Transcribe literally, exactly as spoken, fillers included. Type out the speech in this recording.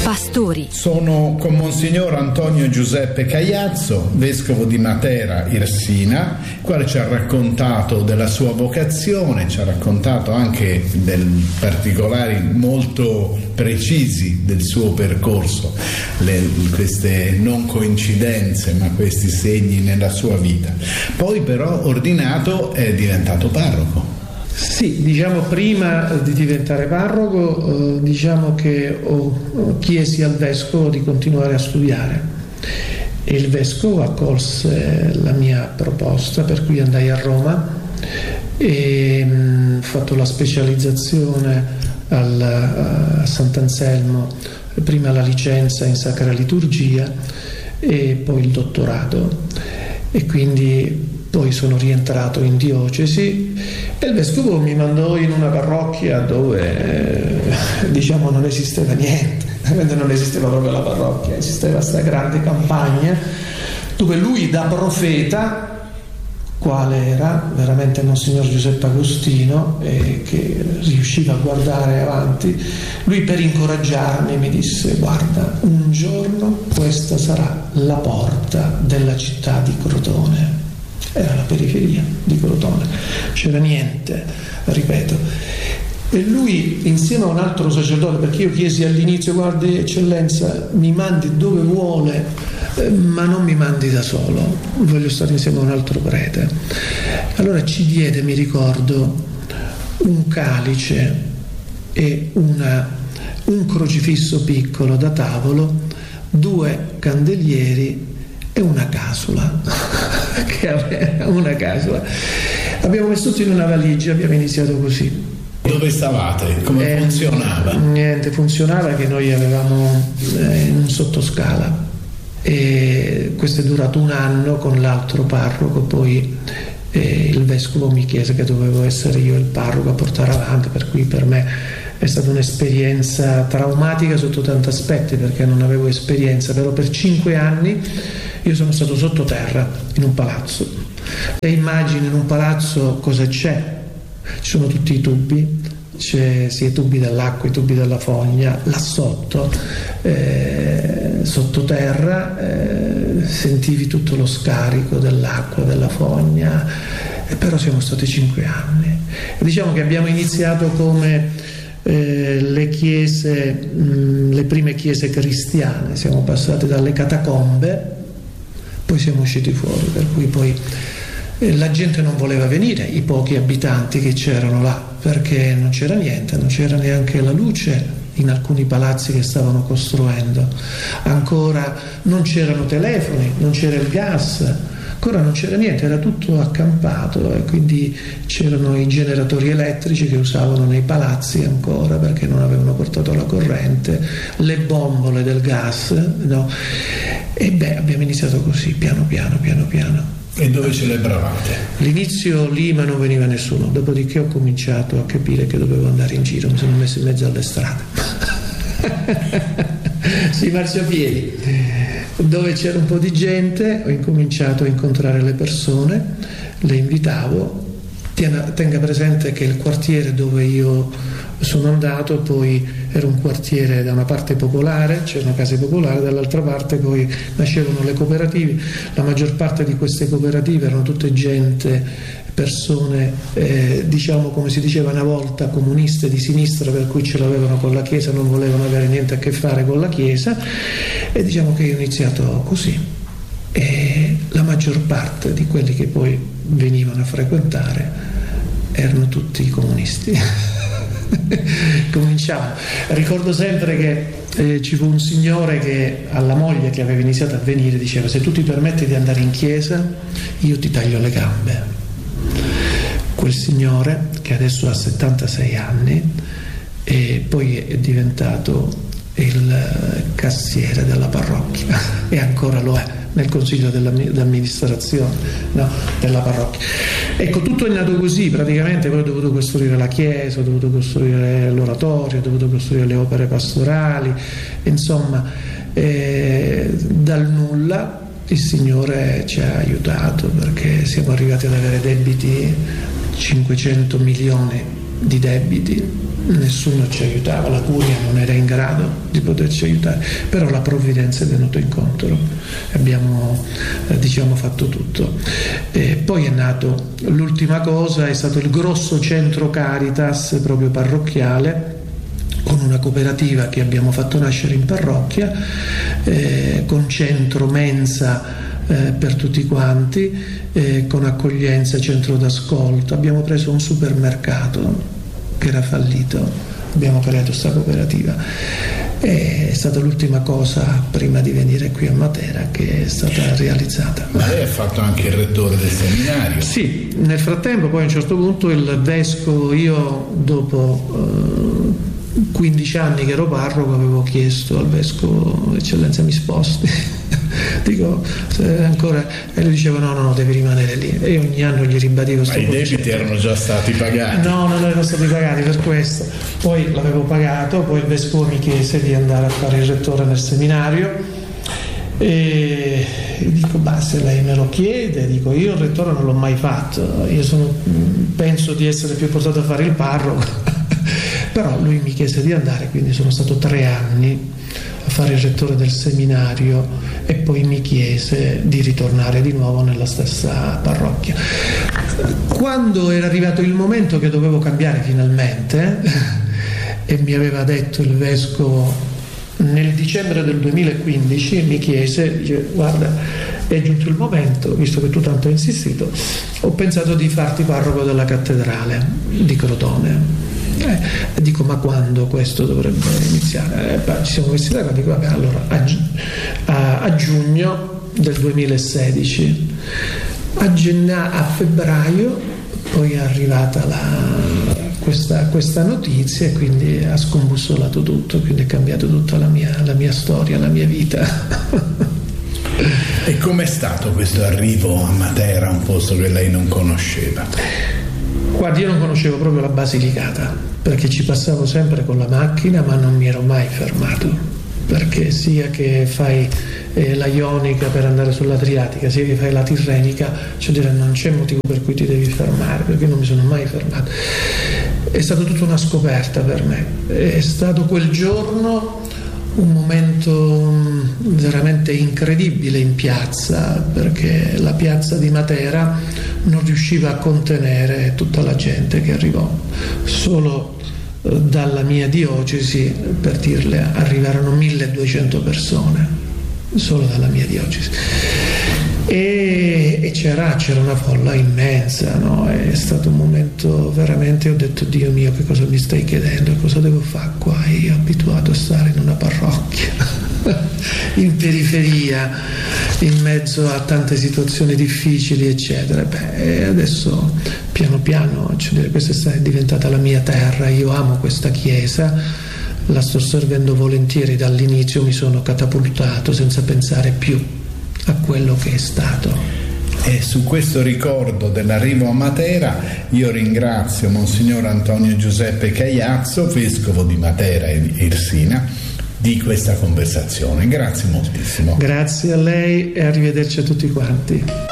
Pastori. Sono con Monsignor Antonio Giuseppe Cagliazzo, vescovo di Matera Irsina, il quale ci ha raccontato della sua vocazione, ci ha raccontato anche dei particolari molto precisi del suo percorso, le, queste non coincidenze ma questi segni nella sua vita. Poi però ordinato è diventato parroco. Sì, diciamo prima di diventare parroco, eh, diciamo che ho, chiesi al vescovo di continuare a studiare e il vescovo accolse la mia proposta, per cui andai a Roma e mh, ho fatto la specializzazione al, a Sant'Anselmo, prima la licenza in Sacra Liturgia e poi il dottorato, e quindi poi sono rientrato in diocesi e il vescovo mi mandò in una parrocchia dove eh, diciamo non esisteva niente, non esisteva proprio la parrocchia, esisteva questa grande campagna dove lui da profeta, quale era veramente Monsignor Giuseppe Agostino, eh, che riusciva a guardare avanti, lui per incoraggiarmi mi disse: guarda, un giorno questa sarà la porta della città di Crotone. Era la periferia di Crotone, c'era niente, ripeto. E lui, insieme a un altro sacerdote, perché io chiesi all'inizio: guardi eccellenza, mi mandi dove vuole, eh, ma non mi mandi da solo, voglio stare insieme a un altro prete. Allora ci diede, mi ricordo, un calice e una, un crocifisso piccolo da tavolo, due candelieri e una casula. che aveva una casula. Abbiamo messo tutto in una valigia, abbiamo iniziato così. Dove stavate? Come eh, funzionava? Niente, funzionava che noi avevamo eh, un sottoscala e questo è durato un anno con l'altro parroco, poi eh, il vescovo mi chiese che dovevo essere io il parroco a portare avanti, per cui per me è stata un'esperienza traumatica sotto tanti aspetti, perché non avevo esperienza, però per cinque anni io sono stato sottoterra in un palazzo. E immagini in un palazzo cosa c'è? Ci sono tutti i tubi, c'è sia i tubi dell'acqua, i tubi della fogna, là sotto, eh, sottoterra, eh, sentivi tutto lo scarico dell'acqua, della fogna, e però siamo stati cinque anni. E diciamo che abbiamo iniziato come Eh, le chiese, mh, le prime chiese cristiane, siamo passati dalle catacombe, poi siamo usciti fuori, per cui poi eh, la gente non voleva venire, i pochi abitanti che c'erano là, perché non c'era niente, non c'era neanche la luce in alcuni palazzi che stavano costruendo, ancora non c'erano telefoni, non c'era il gas, ancora non c'era niente, era tutto accampato, e quindi c'erano i generatori elettrici che usavano nei palazzi ancora perché non avevano portato la corrente, le bombole del gas, no? E beh, abbiamo iniziato così, piano piano, piano piano. E dove celebravate? All'inizio lì, ma non veniva nessuno, dopodiché ho cominciato a capire che dovevo andare in giro, mi sono messo in mezzo alle strade. Sui marciapiedi, dove c'era un po' di gente, ho incominciato a incontrare le persone, le invitavo. Tenga presente che il quartiere dove io sono andato poi era un quartiere da una parte popolare, c'erano case popolari, dall'altra parte poi nascevano le cooperative. La maggior parte di queste cooperative erano tutte gente, persone eh, diciamo, come si diceva una volta, comuniste di sinistra, per cui ce l'avevano con la Chiesa, non volevano avere niente a che fare con la Chiesa, e diciamo che io ho iniziato così, e la maggior parte di quelli che poi venivano a frequentare erano tutti comunisti. Cominciamo, ricordo sempre che eh, ci fu un signore che alla moglie che aveva iniziato a venire diceva: se tu ti permetti di andare in chiesa io ti taglio le gambe. Quel signore, che adesso ha settantasei anni e poi è diventato il cassiere della parrocchia e ancora lo è nel consiglio d'amministrazione, no, della parrocchia. Ecco, tutto è nato così praticamente. Poi ho dovuto costruire la chiesa, ho dovuto costruire l'oratorio, ho dovuto costruire le opere pastorali, insomma eh, dal nulla il Signore ci ha aiutato, perché siamo arrivati ad avere debiti, cinquecento milioni di debiti, nessuno ci aiutava, la curia non era in grado di poterci aiutare, però la provvidenza è venuta incontro, abbiamo eh, diciamo fatto tutto. E poi è nato l'ultima cosa, è stato il grosso centro Caritas proprio parrocchiale, con una cooperativa che abbiamo fatto nascere in parrocchia, eh, con centro mensa Eh, per tutti quanti, eh, con accoglienza, centro d'ascolto. Abbiamo preso un supermercato che era fallito, abbiamo creato questa cooperativa. È stata l'ultima cosa prima di venire qui a Matera che è stata realizzata. Ma lei ha fatto anche il rettore del seminario? Sì, nel frattempo poi a un certo punto il vescovo, io dopo eh, quindici anni che ero parroco avevo chiesto al vescovo: eccellenza, mi sposti? Dico, se ancora, e lui diceva no, no, no, devi rimanere lì, e io ogni anno gli ribadivo. Ma i debiti erano già stati pagati? No, non erano stati pagati, per questo poi l'avevo pagato. Poi il vescovo mi chiese di andare a fare il rettore nel seminario e dico, bah, se lei me lo chiede, dico, io il rettore non l'ho mai fatto, io sono, penso di essere più portato a fare il parroco però lui mi chiese di andare, quindi sono stato tre anni a fare il rettore del seminario e poi mi chiese di ritornare di nuovo nella stessa parrocchia. Quando era arrivato il momento che dovevo cambiare finalmente e mi aveva detto il vescovo nel dicembre del duemilaquindici, mi chiese, dice, guarda, è giunto il momento, visto che tu tanto hai insistito, ho pensato di farti parroco della cattedrale di Crotone. Eh, dico, ma quando questo dovrebbe iniziare? Eh, beh, ci siamo messi là, dico, vabbè, allora a, a, a giugno del duemilasedici, a, genna, a febbraio poi è arrivata la, questa, questa notizia e quindi ha scombussolato tutto, quindi è cambiato tutta la mia, la mia storia, la mia vita. E com'è stato questo arrivo a Matera, un posto che lei non conosceva? Guardi, io non conoscevo proprio la Basilicata, perché ci passavo sempre con la macchina, ma non mi ero mai fermato, perché sia che fai eh, la Ionica per andare sull'Adriatica, sia che fai la Tirrenica, cioè dire, non c'è motivo per cui ti devi fermare, perché non mi sono mai fermato. È stata tutta una scoperta per me, è stato quel giorno un momento veramente incredibile in piazza, perché la piazza di Matera non riusciva a contenere tutta la gente che arrivò. Solo eh, dalla mia diocesi, per dirle, arrivarono milleduecento persone, solo dalla mia diocesi. E, e c'era, c'era una folla immensa, no? È stato un momento veramente, ho detto, Dio mio, che cosa mi stai chiedendo, cosa devo fare qua? Io abituato a stare in una parrocchia in periferia, in mezzo a tante situazioni difficili eccetera. Beh, adesso piano piano, cioè, questa è diventata la mia terra, io amo questa chiesa, la sto servendo volentieri, dall'inizio mi sono catapultato senza pensare più a quello che è stato. E su questo ricordo dell'arrivo a Matera io ringrazio Monsignor Antonio Giuseppe Cagliazzo, vescovo di Matera e Irsina, di questa conversazione. Grazie moltissimo. Grazie a lei e arrivederci a tutti quanti.